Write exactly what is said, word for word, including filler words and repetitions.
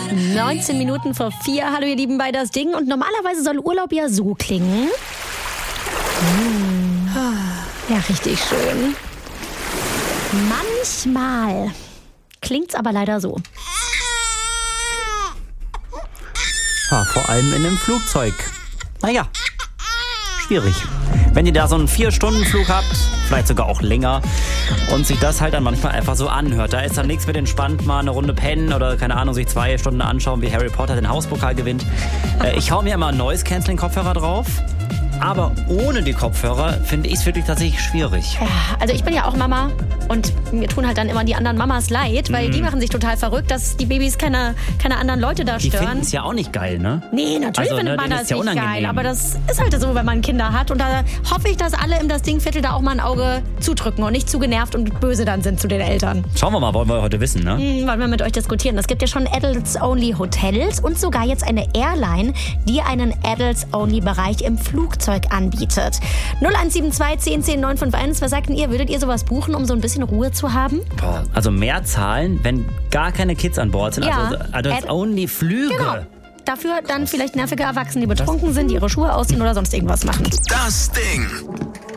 neunzehn Minuten vor vier. Hallo ihr Lieben bei Das Ding. Und normalerweise soll Urlaub ja so klingen. Hm. Ja, richtig schön. Manchmal klingt's aber leider so. Ja, vor allem in einem Flugzeug. Naja, schwierig. Wenn ihr da so einen vier-Stunden-Flug habt, vielleicht sogar auch länger, und sich das halt dann manchmal einfach so anhört. Da ist dann nichts mit entspannt mal eine Runde pennen oder, keine Ahnung, sich zwei Stunden anschauen, wie Harry Potter den Hauspokal gewinnt. Äh, ich hau mir immer Noise-Canceling-Kopfhörer drauf. Aber ohne die Kopfhörer finde ich es wirklich tatsächlich schwierig. Ja, also ich bin ja auch Mama und mir tun halt dann immer die anderen Mamas leid, weil mm. die machen sich total verrückt, dass die Babys keine, keine anderen Leute da stören. Die finden es ja auch nicht geil, ne? Nee, natürlich also, findet ne, man das ja nicht unangenehm. geil, aber das ist halt so, wenn man Kinder hat. Und da hoffe ich, dass alle im Das Ding-Viertel da auch mal ein Auge zudrücken und nicht zu genervt und böse dann sind zu den Eltern. Schauen wir mal, wollen wir heute wissen, ne? Hm, wollen wir mit euch diskutieren. Es gibt ja schon Adults-Only-Hotels und sogar jetzt eine Airline, die einen Adults-Only-Bereich im Flugzeug anbietet. null eins sieben zwei zehn zehn neun fünf eins. Was sagt denn ihr? Würdet ihr sowas buchen, um so ein bisschen Ruhe zu haben? Boah, also mehr zahlen, wenn gar keine Kids an Bord sind. Ja, also Adults Only Flüge. Genau. Dafür dann vielleicht nervige Erwachsene, die betrunken sind, die ihre Schuhe ausziehen oder sonst irgendwas machen. Das Ding.